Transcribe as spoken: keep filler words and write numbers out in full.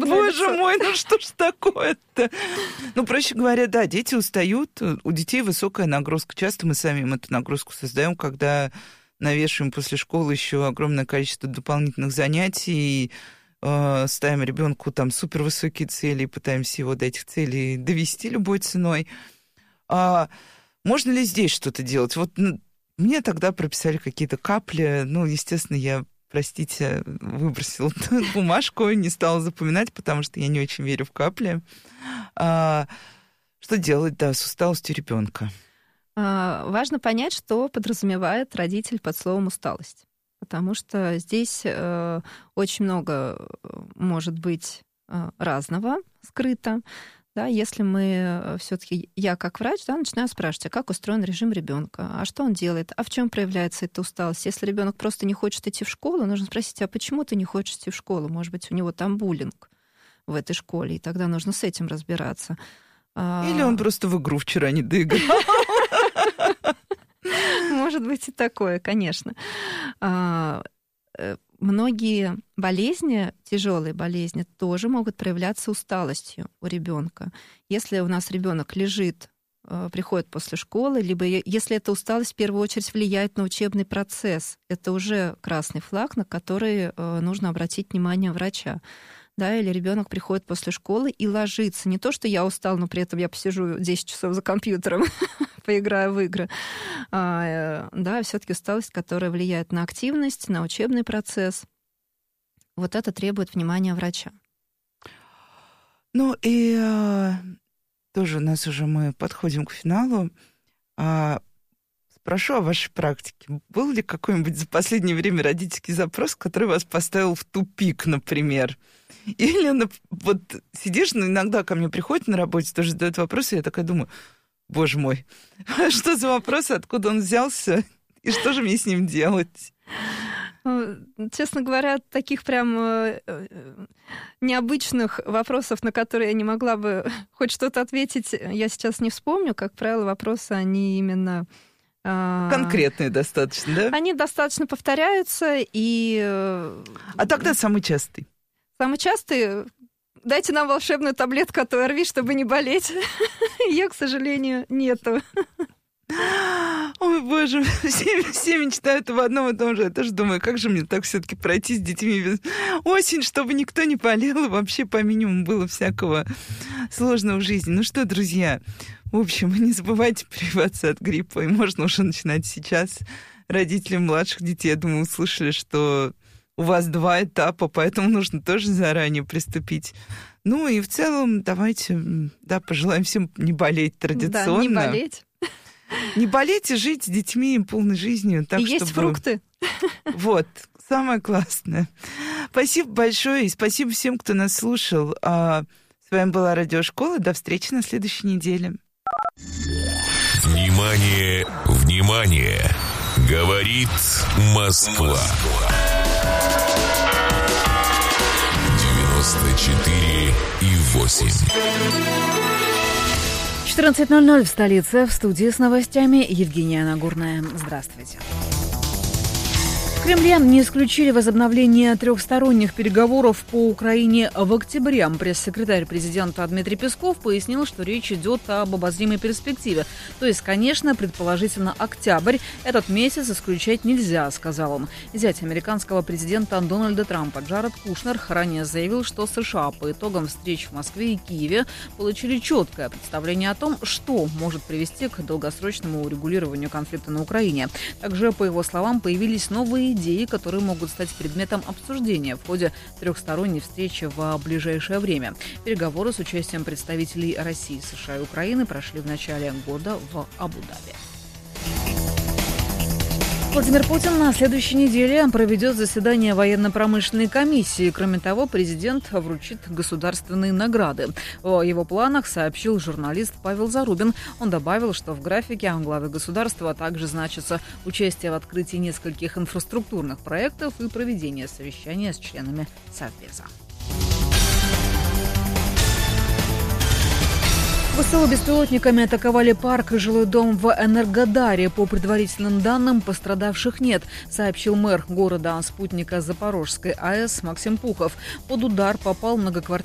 Боже мой, ну что ж такое-то? Ну, проще говоря, да, дети устают, у детей высокая нагрузка. Часто мы сами им эту нагрузку создаем, когда навешиваем после школы еще огромное количество дополнительных занятий, э, ставим ребенку там супервысокие цели и пытаемся его до этих целей довести любой ценой. А можно ли здесь что-то делать? Вот ну, мне тогда прописали какие-то капли, ну, естественно, я... Простите, выбросила бумажку, не стала запоминать, потому что я не очень верю в капли. А, что делать, да, с усталостью ребенка? А, важно понять, что подразумевает родитель под словом усталость. Потому что здесь э, очень много может быть э, разного скрыто. Да, если мы все-таки, я как врач, да, начинаю спрашивать, а как устроен режим ребенка, а что он делает, а в чем проявляется эта усталость. Если ребенок просто не хочет идти в школу, нужно спросить, а почему ты не хочешь идти в школу? Может быть, у него там буллинг в этой школе, и тогда нужно с этим разбираться. Или он просто в игру вчера не доиграл. Может быть и такое, конечно. Многие болезни, тяжелые болезни, тоже могут проявляться усталостью у ребенка. Если у нас ребенок лежит, приходит после школы, либо если эта усталость в первую очередь влияет на учебный процесс, это уже красный флаг, на который нужно обратить внимание врача. Да, или ребенок приходит после школы и ложится. Не то, что я устал, но при этом я посижу десять часов за компьютером, поиграю в игры. А, да, все-таки усталость, которая влияет на активность, на учебный процесс. Вот это требует внимания врача. Ну и а, тоже у нас уже мы подходим к финалу. А, спрошу о вашей практике. Был ли какой-нибудь за последнее время родительский запрос, который вас поставил в тупик, например? Или вот сидишь, ну, иногда ко мне приходят на работе, тоже задают вопросы, и я такая думаю, боже мой, что за вопрос, откуда он взялся, и что же мне с ним делать? Честно говоря, таких прям необычных вопросов, на которые я не могла бы хоть что-то ответить, я сейчас не вспомню. Как правило, вопросы, они именно... Конкретные достаточно, да? Они достаточно повторяются, и... А тогда самый частый? Самый частый... Дайте нам волшебную таблетку от ОРВИ, чтобы не болеть. Ее, к сожалению, нету. Ой, боже, все, все мечтают об одном и том же. Я тоже думаю, как же мне так все-таки пройти с детьми без осень, чтобы никто не болел, и вообще по минимуму было всякого сложного в жизни. Ну что, друзья, в общем, не забывайте прививаться от гриппа, и можно уже начинать сейчас. Родители младших детей, я думаю, услышали, что у вас два этапа, поэтому нужно тоже заранее приступить. Ну и в целом давайте, да, пожелаем всем не болеть традиционно. Да, не болеть. Не болеть и жить с детьми полной жизнью. Так, и есть чтобы... фрукты. Вот, самое классное. Спасибо большое, и спасибо всем, кто нас слушал. А с вами была Радиошкола. До встречи на следующей неделе. Внимание, внимание! Говорит Москва. девяносто четыре и восемь. четырнадцать ноль ноль в столице. В студии с новостями Евгения Нагурная. Здравствуйте. В Кремле не исключили возобновление трехсторонних переговоров по Украине в октябре. Пресс-секретарь президента Дмитрий Песков пояснил, что речь идет об обозримой перспективе. То есть, конечно, предположительно октябрь. Этот месяц исключать нельзя, сказал он. Зять американского президента Дональда Трампа Джаред Кушнер ранее заявил, что США по итогам встреч в Москве и Киеве получили четкое представление о том, что может привести к долгосрочному урегулированию конфликта на Украине. Также, по его словам, появились новые идеи, которые могут стать предметом обсуждения в ходе трехсторонней встречи в ближайшее время. Переговоры с участием представителей России, США и Украины прошли в начале года в Абу-Даби. Владимир Путин на следующей неделе проведет заседание военно-промышленной комиссии. Кроме того, президент вручит государственные награды. О его планах сообщил журналист Павел Зарубин. Он добавил, что в графике главы государства также значится участие в открытии нескольких инфраструктурных проектов и проведение совещания с членами Совбеза. ВСУ беспилотниками атаковали парк и жилой дом в Энергодаре. По предварительным данным, пострадавших нет, сообщил мэр города спутника Запорожской АЭС Максим Пухов. Под удар попал многоквартирный